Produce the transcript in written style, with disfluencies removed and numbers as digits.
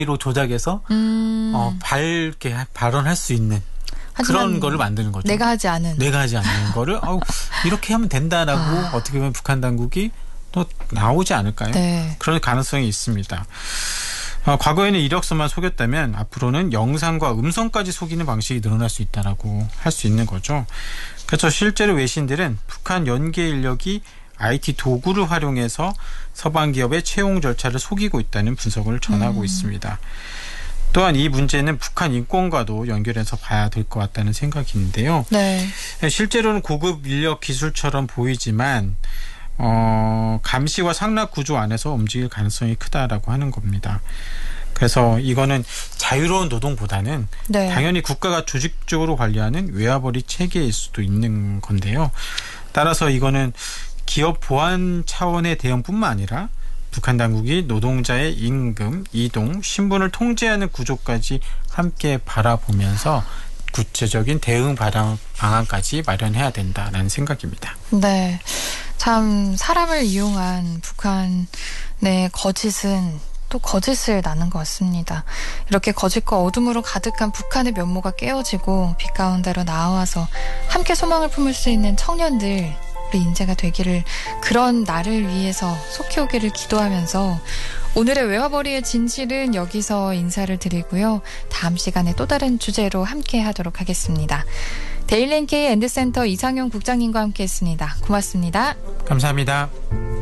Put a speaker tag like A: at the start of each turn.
A: 로 조작해서 밝게 발언할 수 있는 그런 거를 만드는 거죠.
B: 내가 하지 않은
A: 거를 이렇게 하면 된다라고 어떻게 보면 북한 당국이 또 나오지 않을까요?
B: 네.
A: 그런 가능성이 있습니다. 과거에는 이력서만 속였다면 앞으로는 영상과 음성까지 속이는 방식이 늘어날 수 있다라고 할 수 있는 거죠. 그래서 실제로 외신들은 북한 연계 인력이 IT 도구를 활용해서 서방 기업의 채용 절차를 속이고 있다는 분석을 전하고 있습니다. 또한 이 문제는 북한 인권과도 연결해서 봐야 될 것 같다는 생각인데요.
B: 네.
A: 실제로는 고급 인력 기술처럼 보이지만 감시와 상납 구조 안에서 움직일 가능성이 크다라고 하는 겁니다. 그래서 이거는 자유로운 노동보다는
B: 네.
A: 당연히 국가가 조직적으로 관리하는 외화벌이 체계일 수도 있는 건데요. 따라서 이거는 기업 보안 차원의 대응뿐만 아니라 북한 당국이 노동자의 임금, 이동, 신분을 통제하는 구조까지 함께 바라보면서 구체적인 대응 방안까지 마련해야 된다는 생각입니다.
B: 네, 참 사람을 이용한 북한의 거짓은 또 거짓을 낳는 것 같습니다. 이렇게 거짓과 어둠으로 가득한 북한의 면모가 깨어지고 빛 가운데로 나와서 함께 소망을 품을 수 있는 청년들 우리 인재가 되기를, 그런 날을 위해서 속히 오기를 기도하면서 오늘의 외화벌이의 진실은 여기서 인사를 드리고요. 다음 시간에 또 다른 주제로 함께 하도록 하겠습니다. 데일리 NK 엔드센터 이상용 국장님과 함께했습니다. 고맙습니다.
A: 감사합니다.